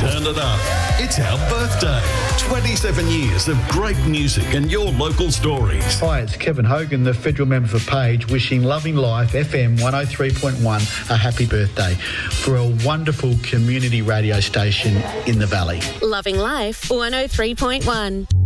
Turn it up. It's our birthday. 27 years of great music and your local stories. Hi, it's Kevin Hogan, the federal member for Page, wishing Loving Life FM 103.1 a happy birthday for a wonderful community radio station in the Valley. Loving Life 103.1.